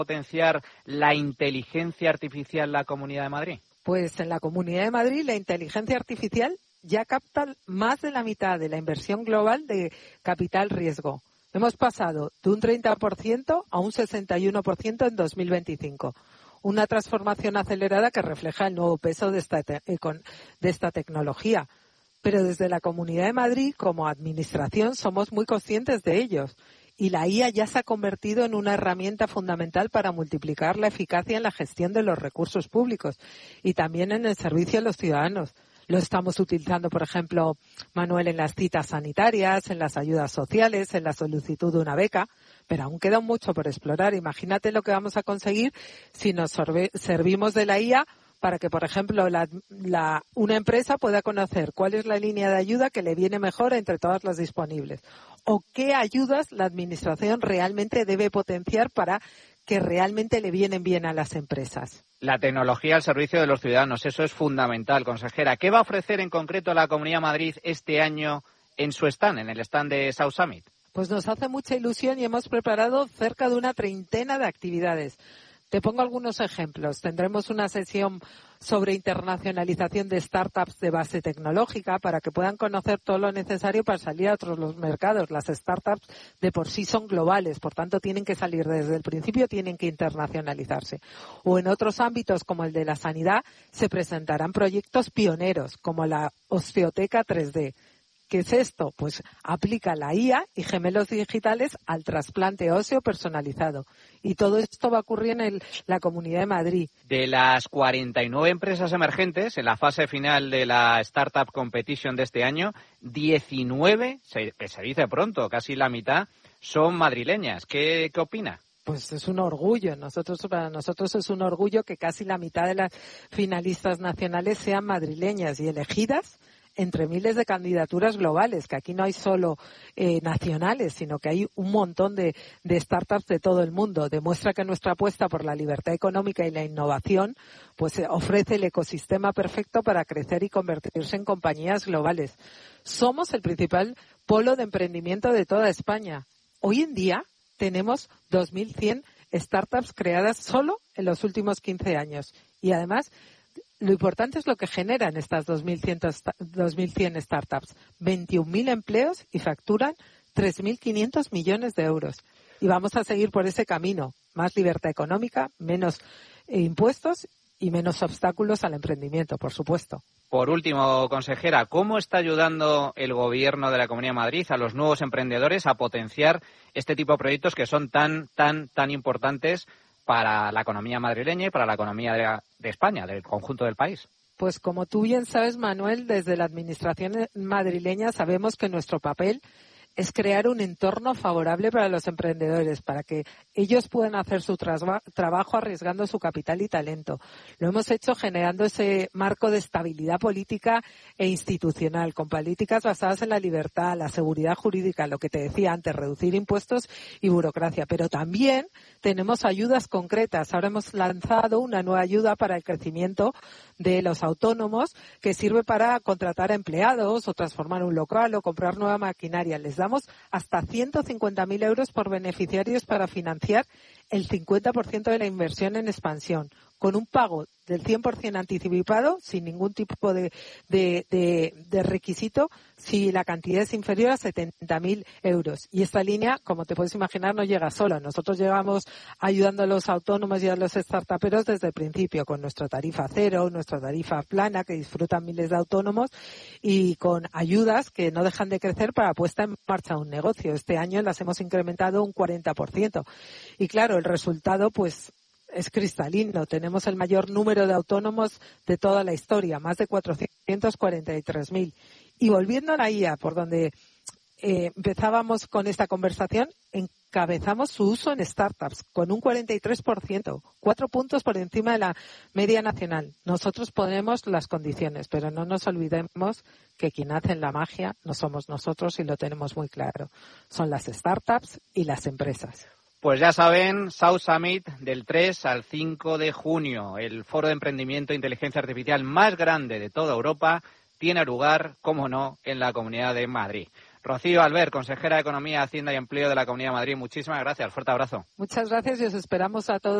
potenciar la inteligencia artificial en la Comunidad de Madrid? Pues en la Comunidad de Madrid la inteligencia artificial ya capta más de la mitad de la inversión global de capital riesgo. Hemos pasado de un 30% a un 61% en 2025. Una transformación acelerada que refleja el nuevo peso de esta tecnología. Pero desde la Comunidad de Madrid, como administración, somos muy conscientes de ellos. Y la IA ya se ha convertido en una herramienta fundamental para multiplicar la eficacia en la gestión de los recursos públicos y también en el servicio a los ciudadanos. Lo estamos utilizando, por ejemplo, Manuel, en las citas sanitarias, en las ayudas sociales, en la solicitud de una beca, pero aún queda mucho por explorar. Imagínate lo que vamos a conseguir si nos servimos de la IA para que, por ejemplo, una empresa pueda conocer cuál es la línea de ayuda que le viene mejor entre todas las disponibles o qué ayudas la Administración realmente debe potenciar para que realmente le vienen bien a las empresas. La tecnología al servicio de los ciudadanos, eso es fundamental, consejera. ¿Qué va a ofrecer en concreto la Comunidad de Madrid este año en su stand, en el stand de South Summit? Pues nos hace mucha ilusión y hemos preparado cerca de una treintena de actividades. Te pongo algunos ejemplos. Tendremos una sesión sobre internacionalización de startups de base tecnológica para que puedan conocer todo lo necesario para salir a otros los mercados. Las startups de por sí son globales, por tanto tienen que salir desde el principio, tienen que internacionalizarse. O en otros ámbitos como el de la sanidad se presentarán proyectos pioneros como la osteoteca 3D. ¿Qué es esto? Pues aplica la IA y gemelos digitales al trasplante óseo personalizado. Y todo esto va a ocurrir en la Comunidad de Madrid. De las 49 empresas emergentes en la fase final de la Startup Competition de este año, 19, que se dice pronto, casi la mitad, son madrileñas. ¿Qué opina? Pues es un orgullo. Para nosotros es un orgullo que casi la mitad de las finalistas nacionales sean madrileñas y elegidas entre miles de candidaturas globales, que aquí no hay solo nacionales, sino que hay un montón de startups de todo el mundo. Demuestra que nuestra apuesta por la libertad económica y la innovación pues ofrece el ecosistema perfecto para crecer y convertirse en compañías globales. Somos el principal polo de emprendimiento de toda España. Hoy en día tenemos 2.100 startups creadas solo en los últimos 15 años. Y además, lo importante es lo que generan estas 2.100 startups. 21.000 empleos y facturan 3.500 millones de euros. Y vamos a seguir por ese camino. Más libertad económica, menos impuestos y menos obstáculos al emprendimiento, por supuesto. Por último, consejera, ¿cómo está ayudando el Gobierno de la Comunidad de Madrid a los nuevos emprendedores a potenciar este tipo de proyectos que son tan importantes para la economía madrileña y para la economía de España, del conjunto del país? Pues como tú bien sabes, Manuel, desde la Administración madrileña sabemos que nuestro papel es crear un entorno favorable para los emprendedores, para que ellos puedan hacer su trabajo arriesgando su capital y talento. Lo hemos hecho generando ese marco de estabilidad política e institucional, con políticas basadas en la libertad, la seguridad jurídica, lo que te decía antes, reducir impuestos y burocracia. Pero también tenemos ayudas concretas. Ahora hemos lanzado una nueva ayuda para el crecimiento de los autónomos que sirve para contratar empleados o transformar un local o comprar nueva maquinaria. Les damos hasta 150.000 euros por beneficiarios para financiar el 50% de la inversión en expansión, con un pago del 100% anticipado, sin ningún tipo de requisito, si la cantidad es inferior a 70.000 euros. Y esta línea, como te puedes imaginar, no llega sola. Nosotros llevamos ayudando a los autónomos y a los startuperos desde el principio, con nuestra tarifa cero, nuestra tarifa plana, que disfrutan miles de autónomos, y con ayudas que no dejan de crecer para puesta en marcha de un negocio. Este año las hemos incrementado un 40%. Y claro, el resultado, pues, es cristalino. Tenemos el mayor número de autónomos de toda la historia, más de 443.000. Y volviendo a la IA, por donde empezábamos con esta conversación, encabezamos su uso en startups con un 43%, 4 puntos por encima de la media nacional. Nosotros ponemos las condiciones, pero no nos olvidemos que quien hace la magia no somos nosotros y lo tenemos muy claro. Son las startups y las empresas. Pues ya saben, South Summit del 3 al 5 de junio, el foro de emprendimiento e inteligencia artificial más grande de toda Europa, tiene lugar, cómo no, en la Comunidad de Madrid. Rocío Albert, consejera de Economía, Hacienda y Empleo de la Comunidad de Madrid, muchísimas gracias. Fuerte abrazo. Muchas gracias y os esperamos a todos.